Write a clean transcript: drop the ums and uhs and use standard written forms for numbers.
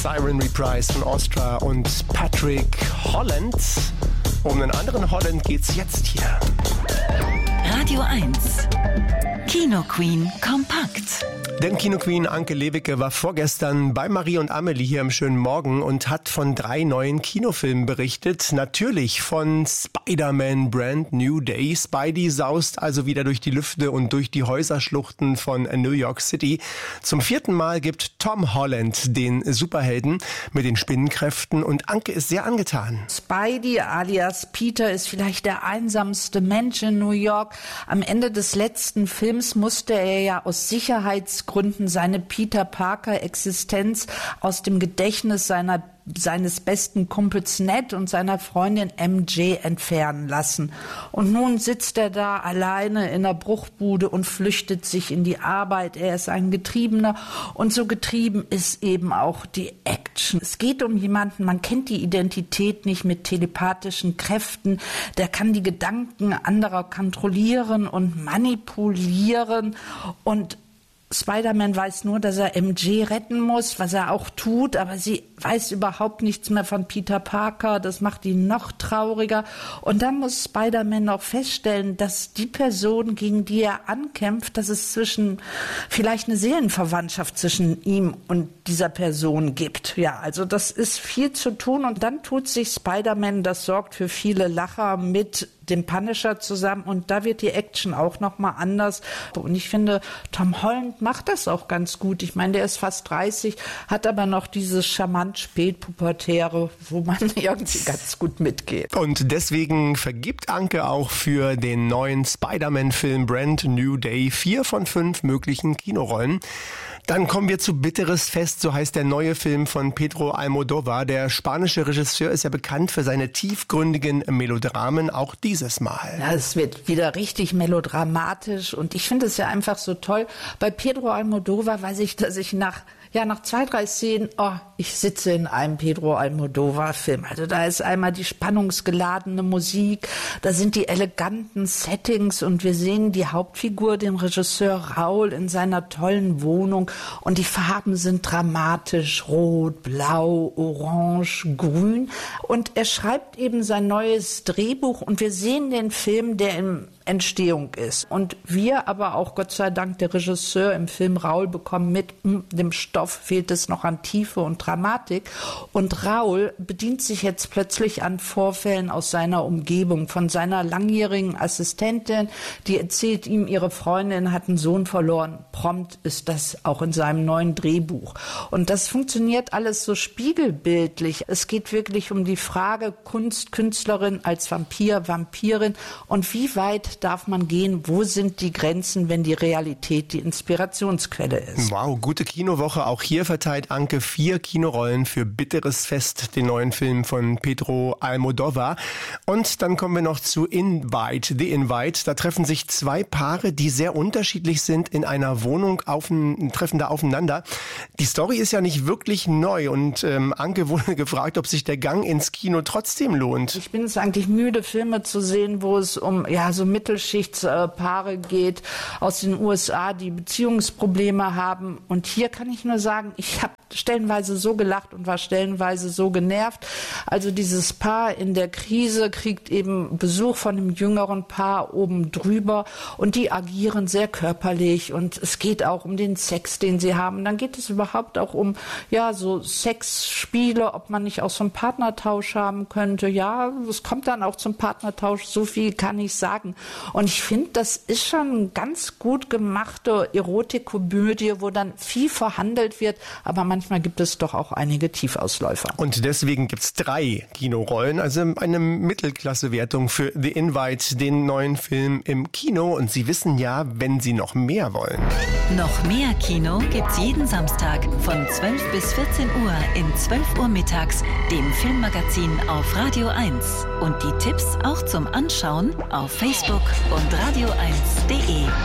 Siren Reprise von Ostra und Patrick Holland. Um einen anderen Holland geht's jetzt hier. Radio 1 Kino Queen kompakt. Denn Kino Queen Anke Lewicke war vorgestern bei Marie und Amelie hier im schönen Morgen und hat von 3 neuen Kinofilmen berichtet. Natürlich von Spider-Man Brand New Day. Spidey saust also wieder durch die Lüfte und durch die Häuserschluchten von New York City. Zum 4. Mal gibt Tom Holland den Superhelden mit den Spinnenkräften und Anke ist sehr angetan. Spidey alias Peter ist vielleicht der einsamste Mensch in New York. Am Ende des letzten Films musste er ja aus Sicherheitsgründen seine Peter Parker-Existenz aus dem Gedächtnis seines besten Kumpels Ned und seiner Freundin MJ entfernen lassen. Und nun sitzt er da alleine in der Bruchbude und flüchtet sich in die Arbeit. Er ist ein Getriebener und so getrieben ist eben auch die Action. Es geht um jemanden, man kennt die Identität nicht, mit telepathischen Kräften. Der kann die Gedanken anderer kontrollieren und manipulieren und Spider-Man weiß nur, dass er MJ retten muss, was er auch tut, aber sie weiß überhaupt nichts mehr von Peter Parker. Das macht ihn noch trauriger. Und dann muss Spider-Man auch feststellen, dass die Person, gegen die er ankämpft, dass es vielleicht eine Seelenverwandtschaft zwischen ihm und dieser Person gibt. Ja, also das ist viel zu tun. Und dann tut sich Spider-Man, das sorgt für viele Lacher, mit dem Punisher zusammen und da wird die Action auch nochmal anders. Und ich finde, Tom Holland macht das auch ganz gut. Ich meine, der ist fast 30, hat aber noch dieses charmant Spätpubertäre, wo man irgendwie ganz gut mitgeht. Und deswegen vergibt Anke auch für den neuen Spider-Man-Film Brand New Day 4 von 5 möglichen Kinorollen. Dann kommen wir zu Bitteres Fest, so heißt der neue Film von Pedro Almodóvar. Der spanische Regisseur ist ja bekannt für seine tiefgründigen Melodramen, auch dieses Mal. Ja, es wird wieder richtig melodramatisch und ich finde es ja einfach so toll. Bei Pedro Almodóvar weiß ich, dass ich nach 2, 3 Szenen, ich sitze in einem Pedro Almodóvar-Film. Also da ist einmal die spannungsgeladene Musik, da sind die eleganten Settings und wir sehen die Hauptfigur, den Regisseur Raúl, in seiner tollen Wohnung und die Farben sind dramatisch, rot, blau, orange, grün und er schreibt eben sein neues Drehbuch und wir sehen den Film, der in Entstehung ist. Und wir aber auch, Gott sei Dank, der Regisseur im Film Raúl bekommen mit, dem Stoff fehlt es noch an Tiefe und Dramatik. Und Raúl bedient sich jetzt plötzlich an Vorfällen aus seiner Umgebung, von seiner langjährigen Assistentin, die erzählt ihm, ihre Freundin hat einen Sohn verloren. Prompt ist das auch in seinem neuen Drehbuch. Und das funktioniert alles so spiegelbildlich. Es geht wirklich um die Frage Kunst, Künstlerin als Vampir, Vampirin und wie weit darf man gehen? Wo sind die Grenzen, wenn die Realität die Inspirationsquelle ist? Wow, gute Kinowoche. Auch hier verteilt Anke 4 Kinorollen für Bitteres Fest, den neuen Film von Pedro Almodóvar. Und dann kommen wir noch zu Invite, The Invite. Da treffen sich 2 Paare, die sehr unterschiedlich sind, in einer Wohnung, treffen da aufeinander. Die Story ist ja nicht wirklich neu und Anke wurde gefragt, ob sich der Gang ins Kino trotzdem lohnt. Ich bin es eigentlich müde, Filme zu sehen, wo es um so Mittelschichtspaare geht aus den USA, die Beziehungsprobleme haben. Und hier kann ich nur sagen, ich habe stellenweise so gelacht und war stellenweise so genervt. Also dieses Paar in der Krise kriegt eben Besuch von einem jüngeren Paar oben drüber und die agieren sehr körperlich und es geht auch um den Sex, den sie haben. Dann geht es überhaupt auch um so Sexspiele, ob man nicht auch so einen Partnertausch haben könnte. Ja, es kommt dann auch zum Partnertausch, so viel kann ich sagen. Und ich finde, das ist schon eine ganz gut gemachte Erotikkomödie, wo dann viel verhandelt wird, aber manchmal gibt es doch auch einige Tiefausläufer. Und deswegen gibt es 3 Kinorollen, also eine Mittelklasse-Wertung für The Invite, den neuen Film im Kino. Und Sie wissen ja, wenn Sie noch mehr wollen. Noch mehr Kino gibt's jeden Samstag von 12 bis 14 Uhr in 12 Uhr mittags, dem Filmmagazin auf Radio 1. Und die Tipps auch zum Anschauen auf Facebook und radio1.de.